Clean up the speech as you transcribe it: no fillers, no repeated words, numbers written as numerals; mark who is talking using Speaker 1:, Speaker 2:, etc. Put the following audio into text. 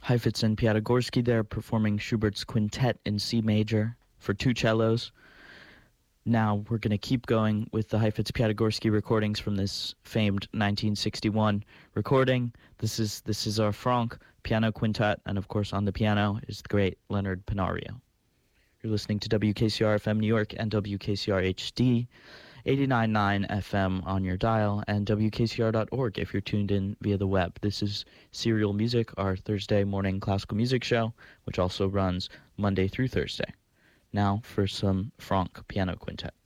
Speaker 1: Heifetz and Piatigorsky there performing Schubert's Quintet in C major for two cellos. Now we're going to keep going with the Heifetz-Piatigorsky recordings from this famed 1961 recording. This is our Franck piano quintet, and of course on the piano is the great Leonard Pinario. You're listening to WKCR-FM New York and WKCR-HD, 89.9 FM on your dial, and WKCR.org if you're tuned in via the web. This is Serial Music, our Thursday morning classical music show, which also runs Monday through Thursday. Now for some Franck piano quintet.